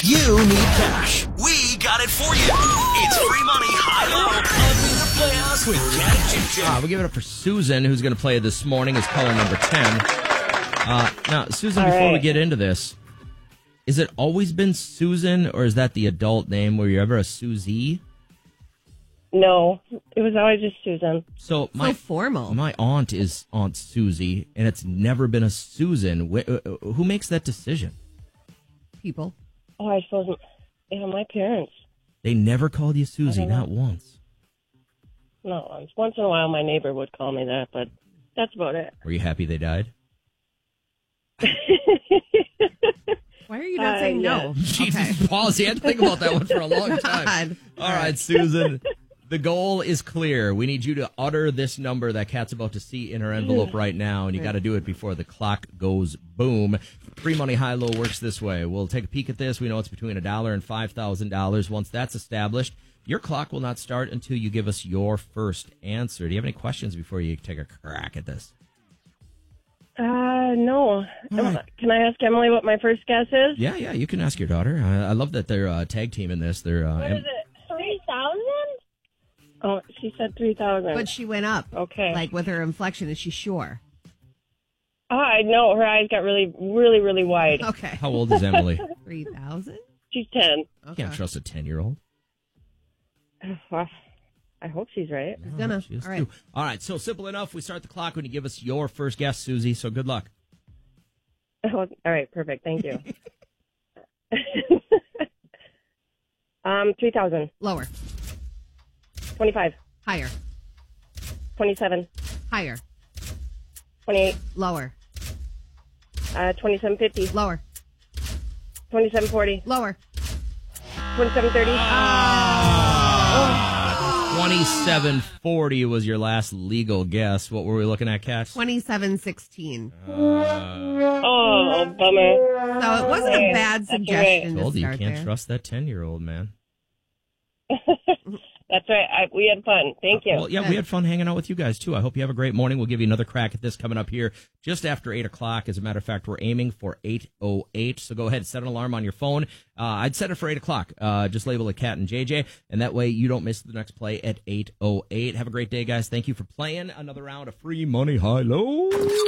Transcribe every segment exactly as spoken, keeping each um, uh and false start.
You need cash. We got it for you. It's free money, high-low, in the Playhouse with Cat and J J. Uh, we give it up for Susan, who's going to play this morning as caller number ten. Uh, now, Susan, All before right. we get into this, is it always been Susan, or is that the adult name? Were you ever a Susie? No, it was always just Susan. So my So formal. My aunt is Aunt Susie, and it's never been a Susan. Wh- uh, Who makes that decision? People. Oh, I suppose, yeah, my parents. They never called you Susie, I don't know. not once. No, once in a while my neighbor would call me that, but that's about it. Were you happy they died? Why are you not Uh, saying yeah. no? Jesus, Pause. You had to think about that one for a long time. God. All right, Susan. The goal is clear. We need you to utter this number that Kat's about to see in her envelope right now, and you got to do it before the clock goes boom. Free money high-low works this way. We'll take a peek at this. We know it's between a dollar and five thousand dollars. Once that's established, your clock will not start until you give us your first answer. Do you have any questions before you take a crack at this? Uh, no. right. Can I ask Emily what my first guess is? Yeah, yeah, you can ask your daughter. I, I love that they're uh, tag team in this. They're uh, What is it? three thousand? Oh, she said three thousand. But she went up. Okay. Like with her inflection, is she sure? Oh, I know. Her eyes got really, really, really wide. Okay. How old is Emily? three thousand? She's ten. Okay. Can't trust a ten-year-old. Well, I hope she's right. She's gonna. She is All right. too. All right, so simple enough. We start the clock when you give us your first guess, Susie, so good luck. Oh, all right, perfect. Thank you. um, three thousand. Lower. Twenty-five. Higher. Twenty-seven. Higher. Twenty-eight. Lower. Uh, twenty-seven fifty. Lower. Twenty-seven forty. Lower. Twenty-seven thirty. twenty-seven forty was your last legal guess. What were we looking at, Kat? Twenty-seven sixteen. Oh, bummer. So it wasn't a bad That's all right. suggestion to Told you, you start can't there. trust that ten-year-old, man. That's right. I, we had fun. Thank you. Well, yeah, we had fun hanging out with you guys, too. I hope you have a great morning. We'll give you another crack at this coming up here just after eight o'clock. As a matter of fact, we're aiming for eight oh eight. So go ahead, set an alarm on your phone. Uh, I'd set it for eight o'clock. Uh, just label it Cat and J J, and that way you don't miss the next play at eight oh eight. Have a great day, guys. Thank you for playing another round of free money high-low.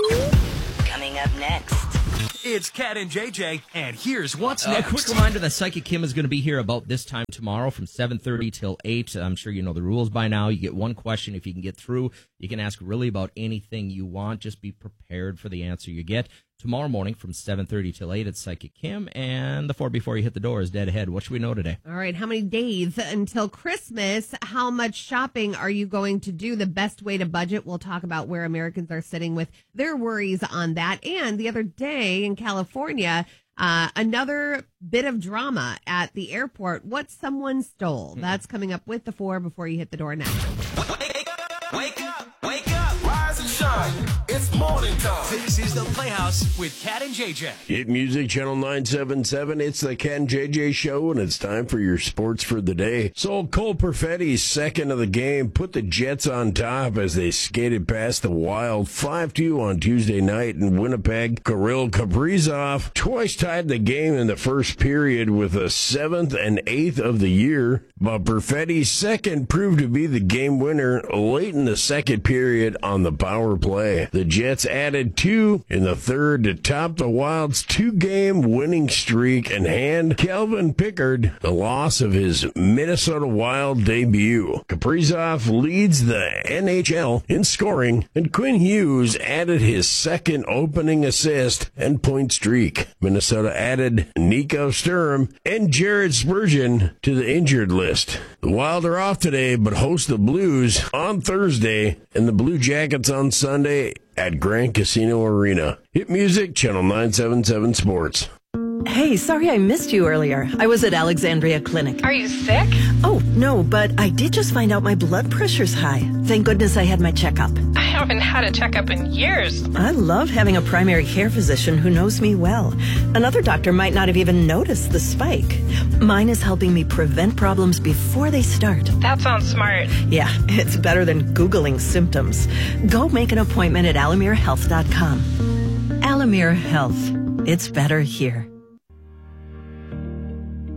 Coming up next. It's Cat and J J, and here's what's A next. quick reminder that Psychic Kim is going to be here about this time tomorrow from seven thirty till eight. I'm sure you know the rules by now. You get one question. If you can get through, you can ask really about anything you want. Just be prepared for the answer you get. Tomorrow morning from seven thirty till eight, it's Psychic Kim, and the four before you hit the door is dead ahead. What should we know today? All right. How many days until Christmas? How much shopping are you going to do? The best way to budget. We'll talk about where Americans are sitting with their worries on that. And the other day in California, uh, another bit of drama at the airport. What someone stole. That's coming up with the four before you hit the door next. Wake up, wake up, wake up. Rise and shine. It's morning time. This is the Playhouse with Cat and J J. Hit Music Channel nine seventy-seven. It's the Ken J J Show, and it's time for your sports for the day. So Cole Perfetti's second of the game put the Jets on top as they skated past the Wild five two on Tuesday night in Winnipeg. Kirill Kaprizov twice tied the game in the first period with a seventh and eighth of the year, but Perfetti's second proved to be the game winner late in the second period on the power play. The Jets added two in the third to top the Wild's two-game winning streak and hand Calvin Pickard the loss of his Minnesota Wild debut. Kaprizov leads the N H L in scoring, and Quinn Hughes added his second opening assist and point streak. Minnesota added Nico Sturm and Jared Spurgeon to the injured list. The Wild are off today, but host the Blues on Thursday and the Blue Jackets on Sunday at Grand Casino Arena. Hit Music, Channel nine seventy-seven Sports. Hey, sorry I missed you earlier. I was at Alexandria Clinic. Are you sick? Oh, no, but I did just find out my blood pressure's high. Thank goodness I had my checkup. I haven't had a checkup in years. I love having a primary care physician who knows me well. Another doctor might not have even noticed the spike. Mine is helping me prevent problems before they start. That sounds smart. Yeah, it's better than Googling symptoms. Go make an appointment at alamere health dot com. Alamere Health. It's better here.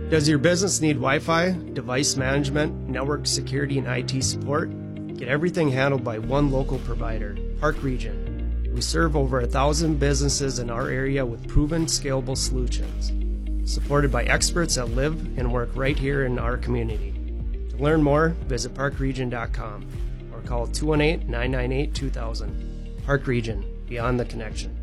Does your business need Wi-Fi, device management, network security, and I T support? Get everything handled by one local provider, Park Region. We serve over a thousand businesses in our area with proven, scalable solutions, supported by experts that live and work right here in our community. To learn more, visit park region dot com or call two one eight, nine nine eight, two thousand. Park Region, beyond the connection.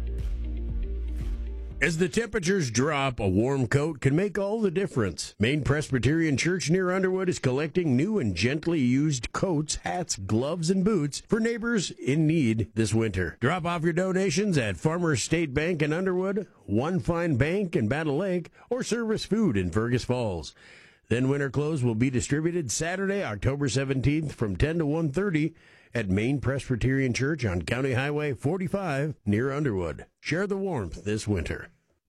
As the temperatures drop, a warm coat can make all the difference. Maine Presbyterian Church near Underwood is collecting new and gently used coats, hats, gloves, and boots for neighbors in need this winter. Drop off your donations at Farmers State Bank in Underwood, One Fine Bank in Battle Lake, or Service Food in Fergus Falls. Then winter clothes will be distributed Saturday, October seventeenth from ten to one thirty at Maine Presbyterian Church on County Highway forty-five near Underwood. Share the warmth this winter.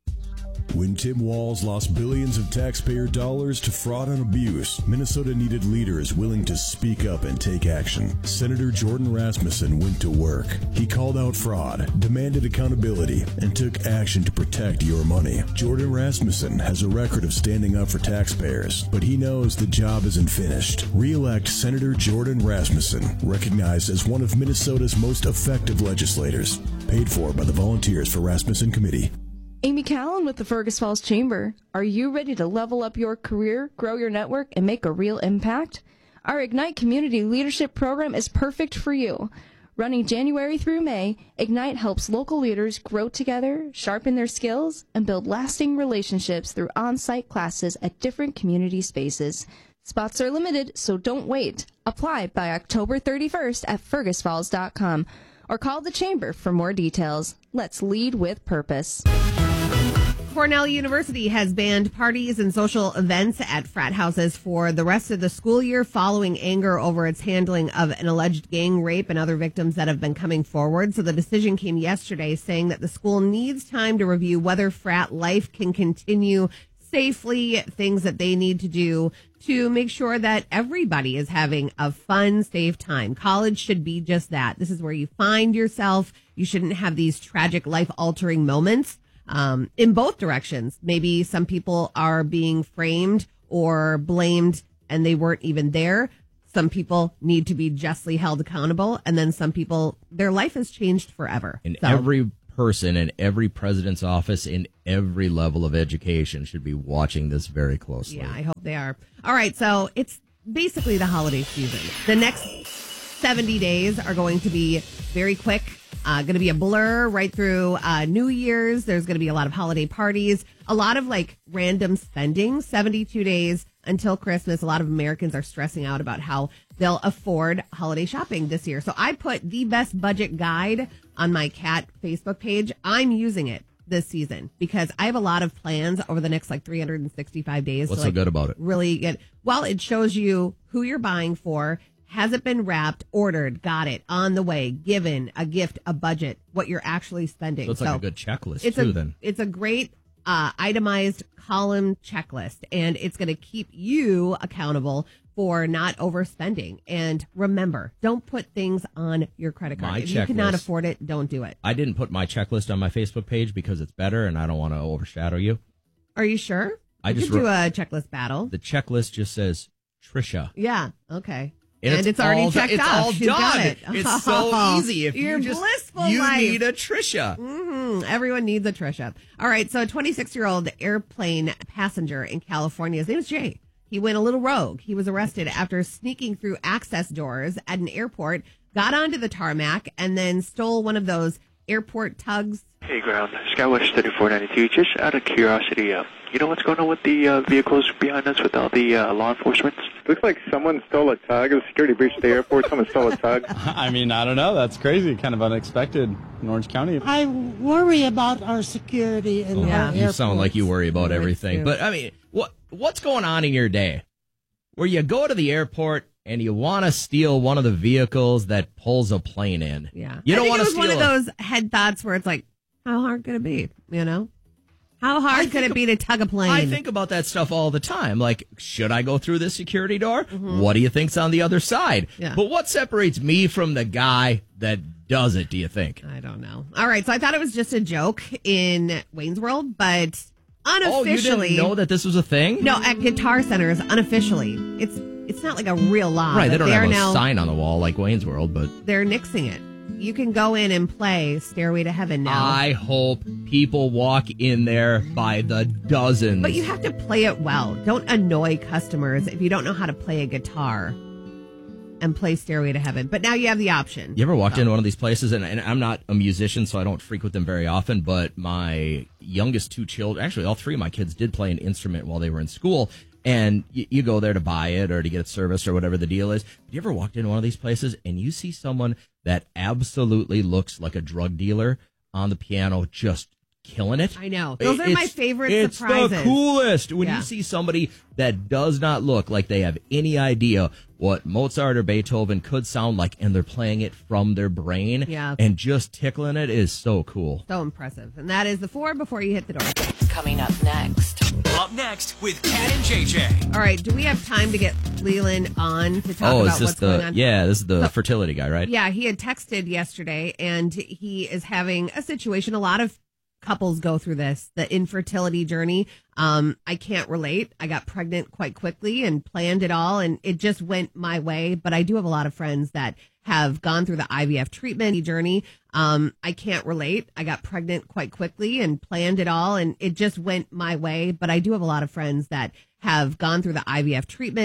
When Tim Walz lost billions of taxpayer dollars to fraud and abuse, Minnesota needed leaders willing to speak up and take action. Senator Jordan Rasmussen went to work. He called out fraud, demanded accountability, and took action to protect your money. Jordan Rasmussen has a record of standing up for taxpayers, but he knows the job isn't finished. Re-elect Senator Jordan Rasmussen, recognized as one of Minnesota's most effective legislators. Paid for by the Volunteers for Rasmussen Committee. Amy Callan with the Fergus Falls Chamber. Are you ready to level up your career, grow your network, and make a real impact? Our Ignite Community Leadership Program is perfect for you. Running January through May, Ignite helps local leaders grow together, sharpen their skills, and build lasting relationships through on-site classes at different community spaces. Spots are limited, so don't wait. Apply by October thirty-first at fergus falls dot com or call the Chamber for more details. Let's lead with purpose. Cornell University has banned parties and social events at frat houses for the rest of the school year following anger over its handling of an alleged gang rape and other victims that have been coming forward. So the decision came yesterday saying that the school needs time to review whether frat life can continue safely, things that they need to do to make sure that everybody is having a fun, safe time. College should be just that. This is where you find yourself. You shouldn't have these tragic, life-altering moments. Um, in both directions. Maybe some people are being framed or blamed and they weren't even there. Some people need to be justly held accountable. And then some people, their life has changed forever. And so. every person in every president's office in every level of education should be watching this very closely. Yeah, I hope they are. All right. So it's basically the holiday season. The next seventy days are going to be very quick. Uh, going to be a blur right through uh, New Year's. There's going to be a lot of holiday parties, a lot of like random spending, seventy-two days until Christmas. A lot of Americans are stressing out about how they'll afford holiday shopping this year. So I put the best budget guide on my Cat Facebook page. I'm using it this season because I have a lot of plans over the next like three hundred sixty-five days. What's to, like, so good about it? Really get, well, it shows you who you're buying for. Has it been wrapped, ordered, got it, on the way, given, a gift, a budget, what you're actually spending. So it's so like a good checklist, it's too, a, then. It's a great uh, itemized column checklist, and it's going to keep you accountable for not overspending. And remember, don't put things on your credit card. My if you cannot checklist- afford it, don't do it. I didn't put my checklist on my Facebook page because it's better and I don't want to overshadow you. Are you sure? I You just could do wrote- a checklist battle. The checklist just says Trisha. Yeah, okay. And, And it's, it's already all, checked it's off. all She's got done. it. It's so easy. If Your you just blissful you life. need a Trisha. Mm-hmm. Everyone needs a Trisha. All right, so a twenty-six-year-old airplane passenger in California, his name is Jay. He went a little rogue. He was arrested after sneaking through access doors at an airport, got onto the tarmac, and then stole one of those airport tugs. Hey, ground. Skywatch thirty-four ninety-two. Just out of curiosity, uh, you know what's going on with the uh, vehicles behind us with all the uh, law enforcement? Looks like someone stole a tug. It was a security breach at the airport. Someone stole a tug. I mean, I don't know. That's crazy. Kind of unexpected in Orange County. I worry about our security in Oh, our you airports. sound like you worry about Right, everything. yeah. But, I mean, what what's going on in your day where you go to the airport and you want to steal one of the vehicles that pulls a plane in? Yeah. You I don't think want it to was steal one of a- those head thoughts where it's like, how hard could it be? You know? How hard could think it be to tug a plane? I think about that stuff all the time. Like, should I go through this security door? Mhm. What do you think's on the other side? Yeah. But what separates me from the guy that does it, do you think? I don't know. All right, so I thought it was just a joke in Wayne's World, but unofficially. Oh, you didn't know that this was a thing? No, at Guitar Centers, unofficially. It's it's not like a real law. Right, they don't they have a now, sign on the wall like Wayne's World, but they're nixing it. You can go in and play Stairway to Heaven now. I hope people walk in there by the dozens. But you have to play it well. Don't annoy customers if you don't know how to play a guitar and play Stairway to Heaven. But now you have the option. You ever walked so. into one of these places, and, and I'm not a musician, so I don't frequent them very often, but my youngest two children, actually all three of my kids did play an instrument while they were in school, and you, you go there to buy it or to get it serviced or whatever the deal is. You ever walked into one of these places and you see someone that absolutely looks like a drug dealer on the piano just killing it? I know. Those are It's- my favorite it's surprises. It's the coolest when Yeah. you see somebody that does not look like they have any idea what Mozart or Beethoven could sound like, and they're playing it from their brain Yeah. and just tickling it is so cool. So impressive. And that is the four before you hit the door. Coming up next. Up next with Cat and J J. All right. Do we have time to get Leland on to talk Oh, about is this what's going the on? yeah? This is the So- fertility guy, right? Yeah, he had texted yesterday, and he is having a situation. A lot of couples go through this, the infertility journey. Um, I can't relate. I got pregnant quite quickly and planned it all, and it just went my way. But I do have a lot of friends that have gone through the I V F treatment journey. Um, I can't relate. I got pregnant quite quickly and planned it all, and it just went my way. But I do have a lot of friends that have gone through the I V F treatment